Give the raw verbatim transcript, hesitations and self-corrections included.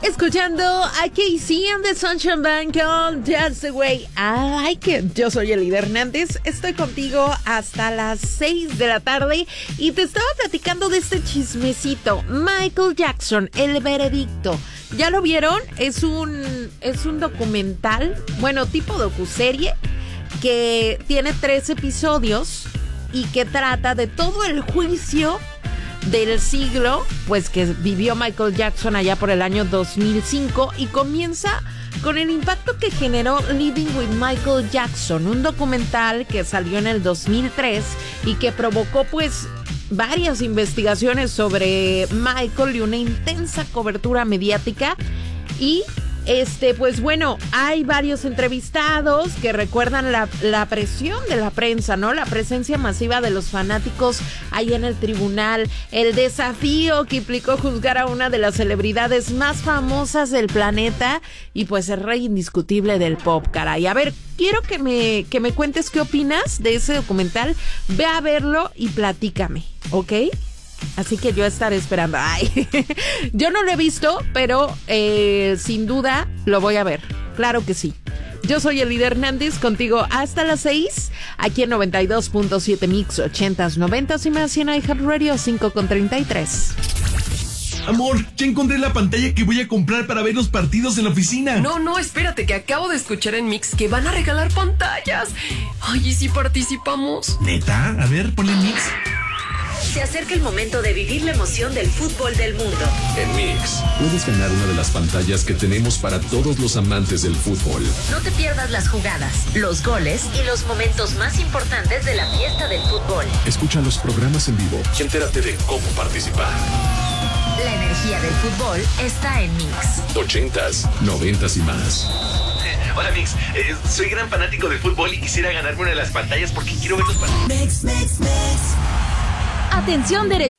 Escuchando a Casey and the Sunshine Band con That's the Way I Like It. Yo soy Elida Hernández, estoy contigo hasta las seis de la tarde y te estaba platicando de este chismecito. Michael Jackson, el veredicto. ¿Ya lo vieron? Es un, es un documental, bueno, tipo docuserie, que tiene tres episodios y que trata de todo el juicio del siglo, pues que vivió Michael Jackson allá por el año dos mil cinco, y comienza con el impacto que generó Living with Michael Jackson, un documental que salió en el dos mil tres y que provocó pues varias investigaciones sobre Michael y una intensa cobertura mediática. Y Este, pues bueno, hay varios entrevistados que recuerdan la, la presión de la prensa, ¿no? La presencia masiva de los fanáticos ahí en el tribunal, el desafío que implicó juzgar a una de las celebridades más famosas del planeta y pues el rey indiscutible del pop, caray. A ver, quiero que me, que me cuentes qué opinas de ese documental. Ve a verlo y platícame, ¿ok? Así que yo estaré esperando. Ay, yo no lo he visto, pero eh, sin duda lo voy a ver. Claro que sí. Yo soy Elida Hernández, contigo hasta las seis, aquí en noventa y dos punto siete Mix, ochentas, noventas y más, y en iHeartRadio cinco con treinta y tres. Amor, ya encontré la pantalla que voy a comprar para ver los partidos en la oficina. No, no, espérate, que acabo de escuchar en Mix que van a regalar pantallas. Ay, ¿y si participamos? ¿Neta? A ver, ponle Mix. Se acerca el momento de vivir la emoción del fútbol del mundo. En Mix, puedes ganar una de las pantallas que tenemos para todos los amantes del fútbol. No te pierdas las jugadas, los goles y los momentos más importantes de la fiesta del fútbol. Escucha los programas en vivo y entérate de cómo participar. La energía del fútbol está en Mix. Ochentas, noventas y más. Hola Mix, eh, soy gran fanático del fútbol y quisiera ganarme una de las pantallas porque quiero ver los partidos. Mix, Mix, Mix. Atención, derecho.